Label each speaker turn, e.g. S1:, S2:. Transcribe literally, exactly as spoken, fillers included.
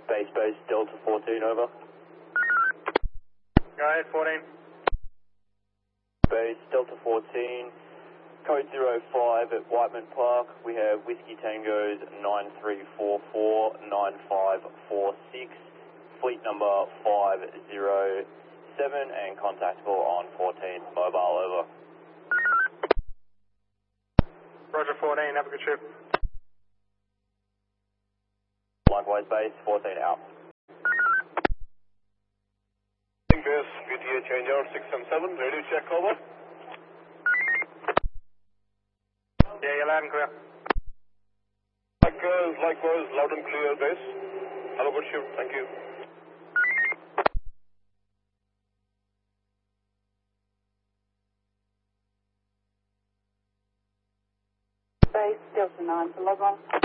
S1: Base base Delta fourteen, over.
S2: Go ahead, fourteen.
S1: Base Delta fourteen, code zero five at Whiteman Park. We have Whiskey Tangos nine three four four nine five four six, fleet number five zero seven, and contactable on fourteen, mobile, over.
S2: Roger, fourteen, have a good trip.
S1: Likewise, base fourteen out.
S3: Base, V T A change out six seven seven, radio check, over.
S2: Yeah, you're loud and clear.
S3: Likewise, likewise, loud and clear, base. Have a good shift, thank you.
S4: Base Delta nine for log on.